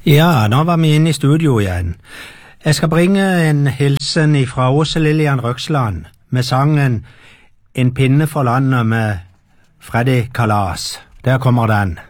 Ja, nå var vi inne i studio igjen. Jeg skal bringe en hilsen fra Åse Lillian Røksland med sangen En pinne for landet med Freddy Kalas. Der kommer den.